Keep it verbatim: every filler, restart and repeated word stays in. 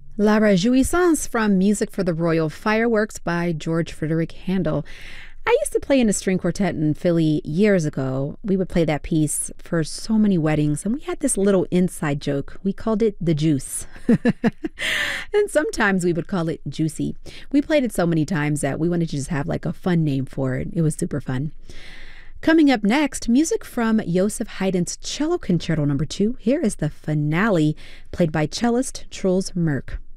La Réjouissance from Music for the Royal Fireworks by George Frederick Handel. I used to play in a string quartet in Philly years ago. We would play that piece for so many weddings, and we had this little inside joke. We called it the juice. And sometimes we would call it juicy. We played it so many times that we wanted to just have like a fun name for it. It was super fun. Coming up next, music from Joseph Haydn's Cello Concerto number two. Here is the finale, played by cellist Truls Merk.